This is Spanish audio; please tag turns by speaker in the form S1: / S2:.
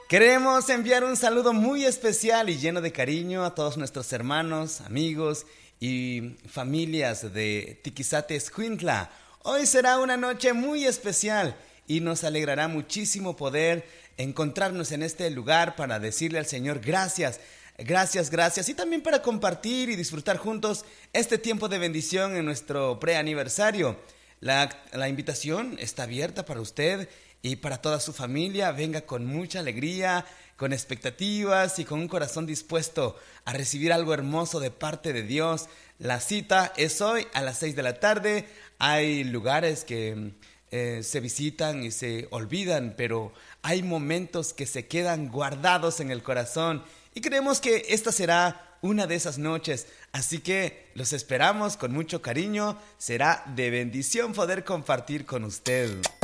S1: Queremos enviar un saludo muy especial y lleno de cariño a todos nuestros hermanos, amigos y familias de Tiquizate, Escuintla. Hoy será una noche muy especial y nos alegrará muchísimo poder encontrarnos en este lugar para decirle al Señor gracias. Gracias, gracias. Y también para compartir y disfrutar juntos este tiempo de bendición en nuestro preaniversario. La invitación está abierta para usted y para toda su familia. Venga con mucha alegría, con expectativas y con un corazón dispuesto a recibir algo hermoso de parte de Dios. La cita es hoy a las 6 de la tarde. Hay lugares que se visitan y se olvidan, pero hay momentos que se quedan guardados en el corazón y creemos que esta será una de esas noches, así que los esperamos con mucho cariño. Será de bendición poder compartir con usted.